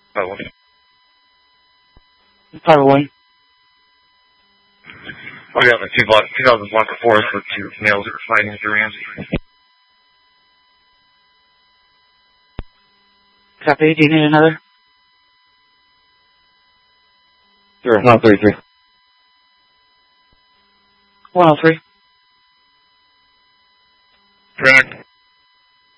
Oh, 501. we got the 2000 block of forest with 2 males that were fighting Mr. Ramsey. Copy. Do you need another? Sure, 133. 103. Track.